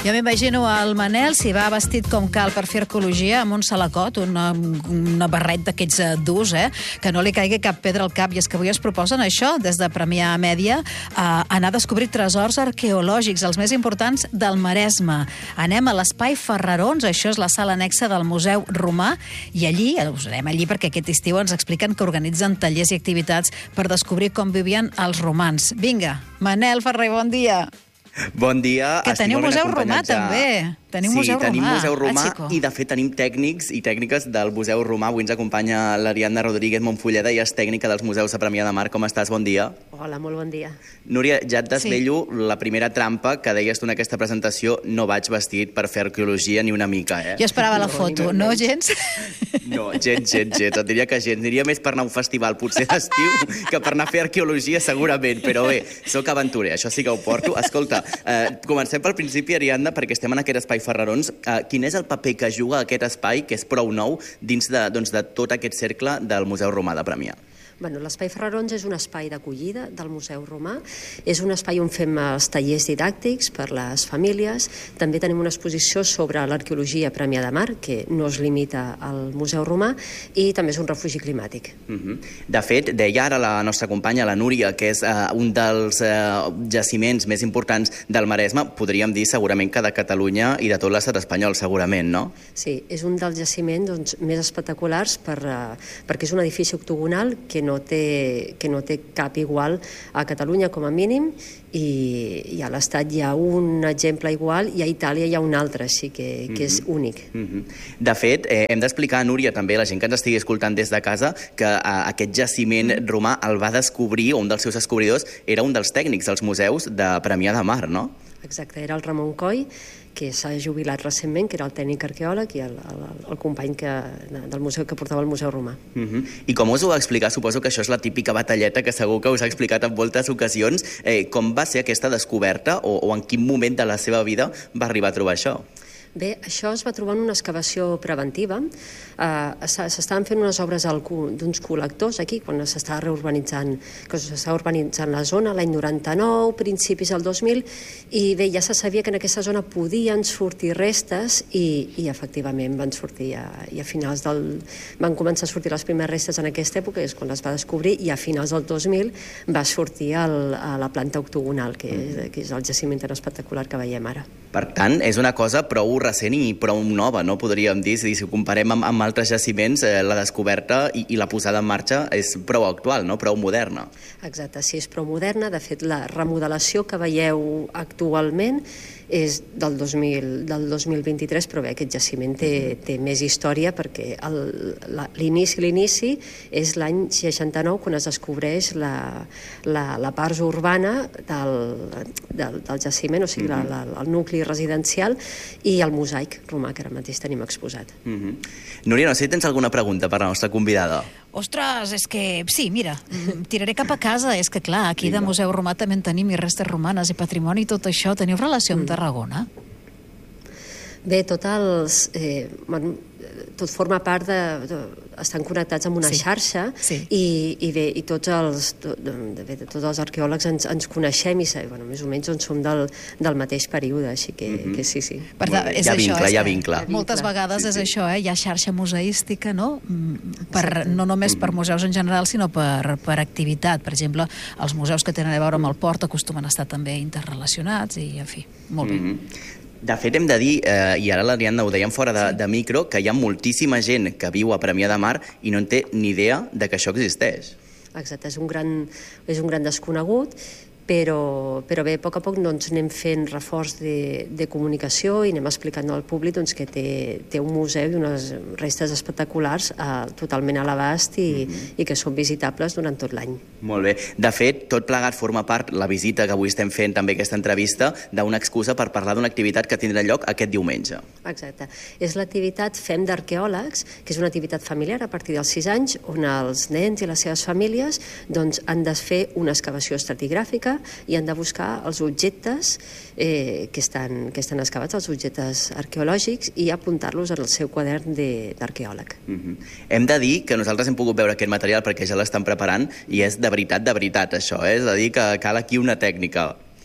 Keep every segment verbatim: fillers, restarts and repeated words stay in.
Jo m'imagino el Manel, si va vestit com cal per fer arqueologia, amb un salacot, una, una barret d'aquests durs, eh? Que no li caigui cap pedra al cap. I és que avui es proposen això, des de Premià Mèdia, a anar a descobrir tresors arqueològics, els més importants del Maresme. Anem a l'Espai Ferrarons, això és la sala anexa del Museu Romà, i allí, us anem allí perquè aquest estiu ens expliquen que organitzen tallers i activitats per descobrir com vivien els romans. Vinga, Manel Ferrer, bon dia. Bon dia. Que teniu Museu Romà, també. Teniu sí, Museu tenim Romà. Museu Romà ah, i, de fet, tenim tècnics i tècniques del Museu Romà. Avui ens acompanya l'Ariadna Rodríguez Montfulleda i és tècnica dels museus a Premià de Mar. Com estàs? Bon dia. Hola, molt bon dia. Núria, ja et desvello sí. la primera trampa que deies tu en aquesta presentació. No vaig vestit per fer arqueologia ni una mica, eh? Jo esperava la foto, no, no gens? No, gens, gens, gens. Et diria que gens. Aniria més per anar a un festival, potser d'estiu, que per anar a fer arqueologia, segurament. Però bé, sóc aventurer, això sí que ho porto. Escolta, eh, comencem pel principi, Ariadna, perquè estem en aquest espai Ferrarons. Eh, quin és el paper que juga aquest espai, que és prou nou, dins de, doncs, de tot aquest cercle del Museu Romà de Premià? Bueno, l'Espai Ferrarons és un espai d'acollida del Museu Romà. És un espai on fem els tallers didàctics per les famílies. També tenim una exposició sobre l'arqueologia a Premià de Mar, que no es limita al Museu Romà, i també és un refugi climàtic. Uh-huh. De fet, deia ara la nostra companya, la Núria, que és uh, un dels uh, jaciments més importants del Maresme, podríem dir segurament que de Catalunya i de tot l'estat espanyol, segurament, no? Sí, és un dels jaciments doncs, més espectaculars per, uh, perquè és un edifici octogonal que no té, que no té cap igual a Catalunya com a mínim, i, i a l'Estat hi ha un exemple igual i a Itàlia hi ha un altre, així que, que és únic. Mm-hmm. De fet, eh, hem d'explicar a Núria també, la gent que ens estigui escoltant des de casa, que eh, aquest jaciment romà el va descobrir, o un dels seus descobridors era un dels tècnics dels museus de Premià de Mar, no? Exacte, era el Ramon Coll, que s'ha jubilat recentment, que era el tècnic arqueòleg i el, el, el company que, del museu que portava al Museu Romà. Uh-huh. I com us ho va explicar? Suposo que això és la típica batalleta que segur que us ha explicat en moltes ocasions. Eh, com va ser aquesta descoberta o, o en quin moment de la seva vida va arribar a trobar això? Bé, això es va trobar en una excavació preventiva. Uh, S'estaven fent unes obres d'uns col·lectors aquí, quan s'estava reurbanitzant, que s'estava urbanitzant la zona, l'any noranta-nou, principis del dos mil, i bé, ja se sabia que en aquesta zona podien sortir restes i, i efectivament van sortir a, i a finals del... van començar a sortir les primeres restes en aquesta època, és quan les va descobrir, i a finals del dos mil va sortir el, a la planta octogonal, que és, que és el jaciment tan espectacular que veiem ara. Per tant, és una cosa prou recent i prou nova, no? Podríem dir, si ho comparem amb, amb altres jaciments, eh, la descoberta i, i la posada en marxa és prou actual, no? Prou moderna. Exacte, sí, és prou moderna. De fet, la remodelació que veieu actualment és del dos mil, del dos mil vint-i-tres, però bé, aquest jaciment té, té més història perquè l'inici l'inici és l'any seixanta-nou, quan es descobreix la, la, la part urbana del, del, del jaciment, o sigui, la, la, el nucli residencial i el mosaic romà que ara mateix tenim exposat. Mm-hmm. Núria, no sé si tens alguna pregunta per la nostra convidada. Ostres, és que, sí, mira, tiraré cap a casa. És que, clar, aquí de Museu Romà també en tenim i restes romanes i patrimoni i tot això. Teniu relació amb Tarragona? Bé, tot els... Eh, bueno, tot forma part de, de... estan connectats amb una sí. xarxa sí. i, i bé, i tots els, to, de, de, tots els arqueòlegs ens, ens coneixem i bueno, més o menys on som del, del mateix període, així que, mm-hmm. que sí, sí. Per tant, és hi ha això, vincle, és hi ha vincle. Moltes vegades sí, sí. és això, eh? Hi ha xarxa museística, no? Per, no només per museus en general, sinó per, per activitat. Per exemple, els museus que tenen a veure amb el port acostumen a estar també interrelacionats i, en fi, molt bé. Mm-hmm. De fet, hem de dir, eh, i ara l'Ariadna ho dèiem fora de, de micro, que hi ha moltíssima gent que viu a Premià de Mar i no en té ni idea de que això existeix. Exacte, és un gran, és un gran desconegut, però, però bé, a poc a poc doncs, anem fent reforç de, de comunicació i anem explicant al públic doncs, que té, té un museu i unes restes espectaculars eh, totalment a l'abast i, mm-hmm. i que són visitables durant tot l'any. Molt bé. De fet, tot plegat forma part, la visita que avui estem fent, també aquesta entrevista, d'una excusa per parlar d'una activitat que tindrà lloc aquest diumenge. Exacte. És l'activitat Fem d'Arqueòlegs, que és una activitat familiar a partir dels sis anys, on els nens i les seves famílies doncs, han de fer una excavació estratigràfica i han de buscar els objectes eh, que, estan, que estan excavats, els objectes arqueològics, i apuntar-los en el seu quadern d'arqueòleg. Mm-hmm. Hem de dir que nosaltres hem pogut veure aquest material perquè ja l'estan preparant i és de veritat, de veritat, això, eh? És a dir, que cal aquí una tècnica.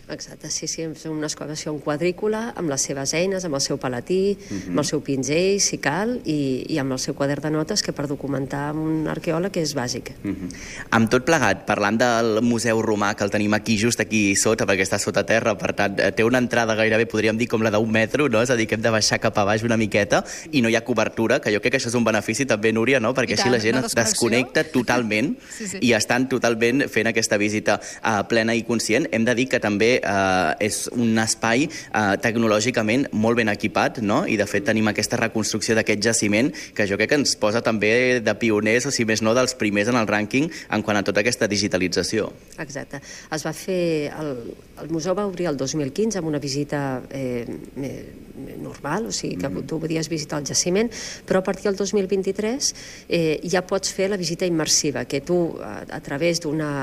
Exacte, sí, sí, és una excavació en quadrícula, amb les seves eines, amb el seu palatí, uh-huh. amb el seu pinzell, si cal, i, i amb el seu quadern de notes, que per documentar amb un arqueòleg és bàsic. Uh-huh. Amb tot plegat, parlant del Museu Romà, que el tenim aquí, just aquí sota, perquè està sota terra, per tant, té una entrada gairebé, podríem dir, com la d'un metro, no? És a dir, que hem de baixar cap a baix una miqueta, i no hi ha cobertura, que jo crec que això és un benefici també, Núria, no? Perquè així la gent es desconnecta totalment sí, sí. i estan totalment fent aquesta visita uh, plena i conscient. Hem de dir que també Uh, és un espai uh, tecnològicament molt ben equipat, no? I de fet tenim aquesta reconstrucció d'aquest jaciment que jo crec que ens posa també de pioners, o si més no, dels primers en el rànquing en quant a tota aquesta digitalització. Exacte. Es va fer... El, el museu va obrir el dos mil quinze amb una visita eh, normal, o sigui que mm. tu podies visitar el jaciment, però a partir del dos mil vint-i-tres eh, ja pots fer la visita immersiva, que tu a, a través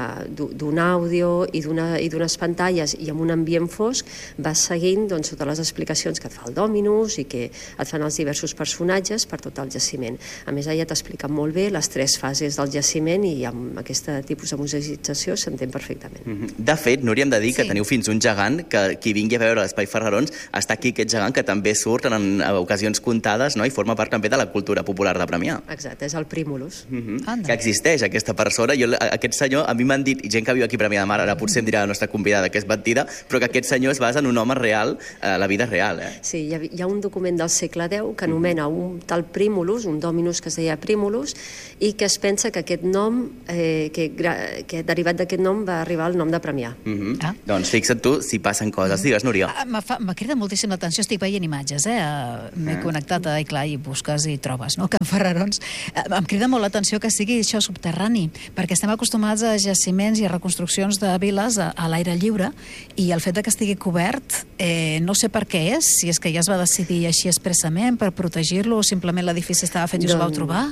d'un àudio i d'unes pantalles i amb un ambient fosc vas seguint doncs, totes les explicacions que et fa el Dominus i que et fan els diversos personatges per tot el jaciment. A més, ella t'explica molt bé les tres fases del jaciment i amb aquest tipus de museïtzació s'entén perfectament. Mm-hmm. De fet, Núria, hem de dir que sí. teniu fins un gegant, que qui vingui a veure l'Espai Ferrarons està aquí aquest gegant que també surt en ocasions comptades, no? I forma part també de la cultura popular de Premià. Exacte, és el Primulus. Mm-hmm. Que existeix aquesta persona. Jo, aquest senyor, a mi m'han dit, gent que viu aquí a Premià de Mar, ara potser em dirà la nostra convidada que és mentida, però que aquest senyor es basa en un home real, a la vida real. Eh? Sí, hi ha, hi ha un document del segle deu que anomena un tal Primulus, un Dominus que es deia Primulus, i que es pensa que aquest nom, eh, que, que derivat d'aquest nom va arribar al nom de Premià. Mm-hmm. ah. Doncs fixa't tu si passen coses. Mm-hmm. Digues, Núria. Ah, m'ha cridat moltíssim l'atenció, estic veient imatges, eh? M'he ah. connectat, i clar, i busques i trobes, no? Can Ferrarons. Em crida molt l'atenció que sigui això subterrani, perquè estem acostumats a jaciments i a reconstruccions de viles a, a l'aire lliure, i el fet de que estigui cobert, eh, no sé per què és, si és que ja es va decidir així expressament per protegir-lo o simplement l'edifici estava fet i us ho vau trobar?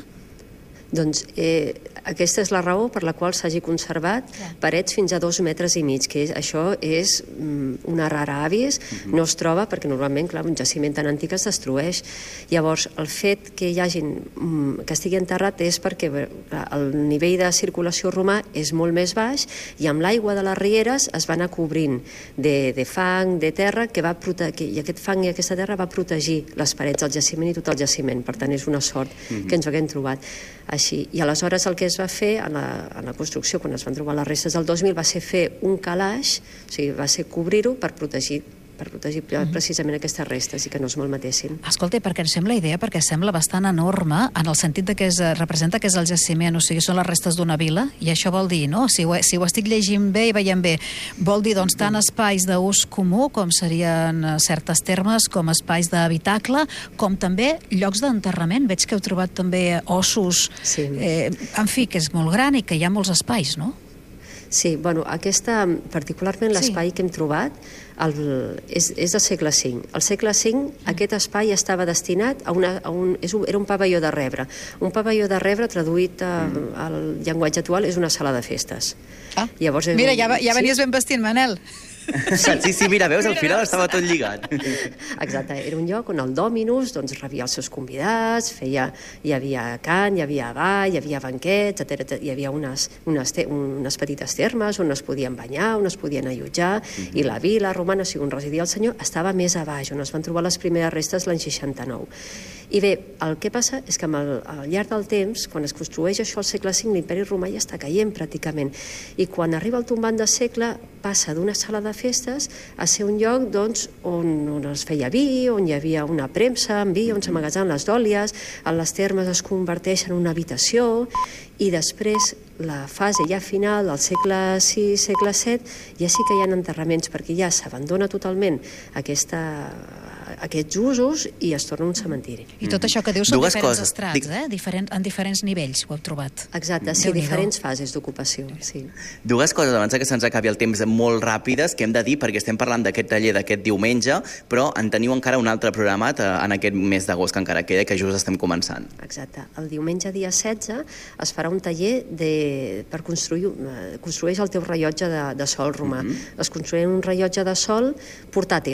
Doncs eh, aquesta és la raó per la qual s'hagi conservat parets fins a dos metres i mig, que és, això és mm, una rara avis, uh-huh. no es troba perquè normalment, clar, un jaciment tan antic es destrueix. Llavors, el fet que hi hagin, mm, que estigui enterrat és perquè clar, el nivell de circulació romà és molt més baix i amb l'aigua de les rieres es va anar cobrint de, de fang, de terra, que va prote- i aquest fang i aquesta terra va protegir les parets del jaciment i tot el jaciment. Per tant, és una sort uh-huh. que ens ho haguem trobat. Així. I aleshores el que es va fer en la, en la construcció, quan es van trobar les restes del dos mil, va ser fer un calaix, o sigui, va ser cobrir-ho per protegir per protegir precisament aquestes restes i que no es malmetessin. Escolta, perquè em sembla idea, perquè sembla bastant enorme en el sentit de que es representa que és el jaciment, o sigui, són les restes d'una vila, i això vol dir, no? Si ho, si ho estic llegint bé i veient bé, vol dir, doncs, tant espais d'ús comú, com serien certes termes, com espais d'habitacle, com també llocs d'enterrament. Veig que heu trobat també ossos, sí. eh, en fi, que és molt gran i que hi ha molts espais, no? Sí, bueno, aquesta, particularment l'espai sí. que hem trobat el, és, és del segle cinc. Al segle cinc mm. aquest espai estava destinat a, una, a un... És un era un pavelló de rebre. Un pavelló de rebre, traduït a, mm. al llenguatge actual, és una sala de festes. Ah, Llavors, mira, ja, ja venies sí? ben vestint, Manel. Sí, sí, sí, mira, veus, al final estava tot lligat. Exacte, era un lloc on el Dominus doncs, rebia els seus convidats, feia, hi havia cant, hi havia ball, hi havia banquets, etcètera. Hi havia unes, unes, te, unes petites termes on es podien banyar, on es podien allotjar, uh-huh. i la vila romana, o sigui, on residia el senyor, estava més a baix, on es van trobar les primeres restes l'any seixanta-nou. I bé, el que passa és que amb el, al llarg del temps, quan es construeix això al segle cinc, l'imperi romà ja està caient pràcticament. I quan arriba el tombant de segle, passa d'una sala de festes a ser un lloc doncs, on, on es feia vi, on hi havia una premsa amb vi, on s'amagatzaven les dòlies, a les termes es converteix en una habitació, i després la fase ja final del segle sis, segle set, ja sí que hi ha enterraments, perquè ja s'abandona totalment aquesta... aquests usos i es torna un cementiri. I tot això que dius són Dues diferents coses. estrats, eh? Diferent, en diferents nivells ho heu trobat. Exacte, sí, diferents fases d'ocupació. Sí. Dues coses, abans que se'ns acabi el temps, molt ràpides, que hem de dir, perquè estem parlant d'aquest taller d'aquest diumenge, però en teniu encara un altre programat en aquest mes d'agost que encara queda, que just estem començant. Exacte. El diumenge dia setze es farà un taller de, per construir, construeix el teu rellotge de, de sol romà. Uh-huh. Es construeix un rellotge de sol portàtil.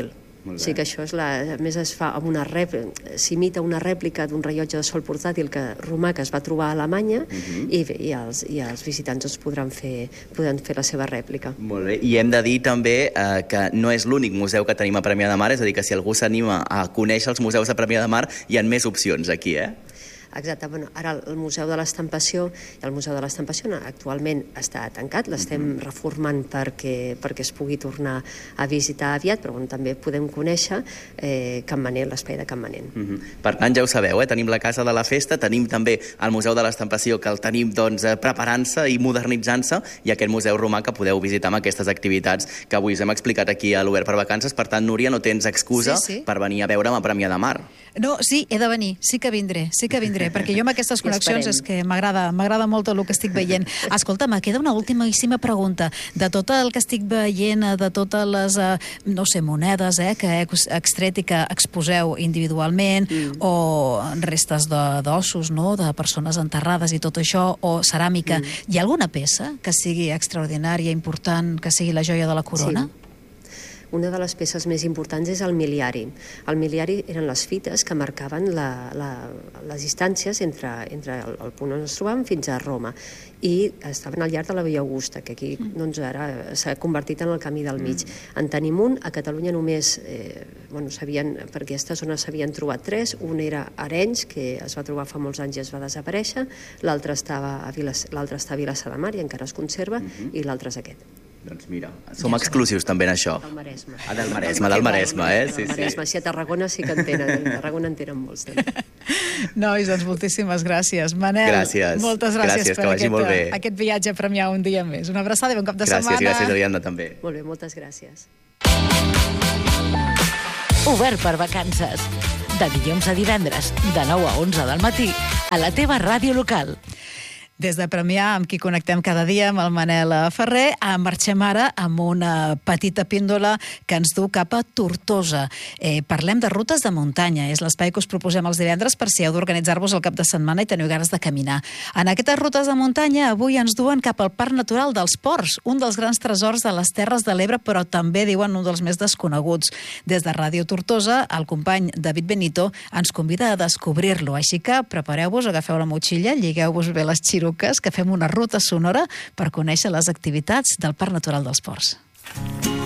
O sigui que això és la... A més, es fa amb una rèplica, s'imita una rèplica d'un rellotge de sol portàtil que romà que es va trobar a Alemanya uh-huh. i, bé, i, els, i els visitants doncs, podran, fer, podran fer la seva rèplica. Molt bé. I hem de dir també eh, que no és l'únic museu que tenim a Premià de Mar, és a dir, que si algú s'anima a conèixer els museus de Premià de Mar, hi ha més opcions aquí, eh? Exacte. Bueno, ara el Museu de l'Estampació, el Museu de l'Estampació actualment està tancat, l'estem mm-hmm. reformant perquè, perquè es pugui tornar a visitar aviat, però bueno, també podem conèixer eh, Can Manent, l'espai de Can Manent. Mm-hmm. Per tant, ja ho sabeu, eh? Tenim la Casa de la Festa, tenim també el Museu de l'Estampació, que el tenim doncs, preparant-se i modernitzant-se, i aquest Museu Romà que podeu visitar amb aquestes activitats que avui us hem explicat aquí a l'Obert per Vacances. Per tant, Núria, no tens excusa sí, sí. per venir a veure'm a Premià de Mar. No, sí, he de venir, sí que vindré, sí que vindré, perquè jo amb aquestes connexions és que m'agrada m'agrada molt el que estic veient. Escolta, me queda una ultimíssima pregunta. De tot el que estic veient, de totes les, no sé, monedes eh, que heu extret i que exposeu individualment, mm. o restes d'ossos, no?, de persones enterrades i tot això, o ceràmica, mm. hi ha alguna peça que sigui extraordinària, important, que sigui la joia de la corona? Sí. Una de les peces més importants és el miliari. El miliari eren les fites que marcaven la, la, les distàncies entre, entre el, el punt on ens trobàvem fins a Roma, i estaven al llarg de la Via Augusta, que aquí doncs, ara s'ha convertit en el camí del mig. En tenim un, a Catalunya només, eh, bueno, per aquesta zona s'havien trobat tres, un era Arenys, que es va trobar fa molts anys i es va desaparèixer, l'altre estava a Vilas, l'altre està a Vilassar de Mar i encara es conserva, uh-huh. i l'altre és aquest. Doncs mira, som exclusius també en això. Del Maresme. Ah, del Maresme, del Maresme, eh? Sí, del Maresme, sí. Si a Tarragona sí que en tenen, a Tarragona en tenen molts. També. Nois, doncs moltíssimes gràcies. Manel, gràcies. moltes gràcies, gràcies per aquest, aquest viatge a Premià un dia més. Una abraçada i bon cap de gràcies, setmana. Gràcies, gràcies, Ariadna, també. Molt bé, moltes gràcies. Obert per Vacances. De dilluns a divendres, de nou a onze del matí, a la teva ràdio local. Des de Premià, amb qui connectem cada dia, amb el Manel Ferrer, marxem ara amb una petita píndola que ens du cap a Tortosa. Eh, parlem de rutes de muntanya. És l'espai que us proposem els divendres per si heu d'organitzar-vos el cap de setmana i teniu ganes de caminar. En aquestes rutes de muntanya, avui ens duen cap al Parc Natural dels Ports, un dels grans tresors de les Terres de l'Ebre, però també, diuen, un dels més desconeguts. Des de Ràdio Tortosa, el company David Benito ens convida a descobrir-lo. Així que prepareu-vos, agafeu la motxilla, lligueu-vos bé les xiruques, que fem una ruta sonora per conèixer les activitats del Parc Natural dels Ports.